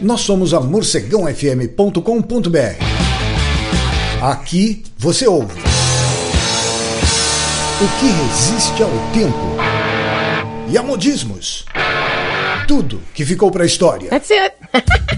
Nós somos a morcegãofm.com.br. Aqui você ouve o que resiste ao tempo e a modismos. Tudo que ficou pra história. That's it.